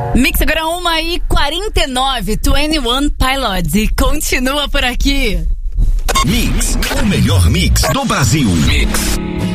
Mix agora 1h49, 21 Pilots, e continua por aqui. Mix, o melhor mix do Brasil. Mix.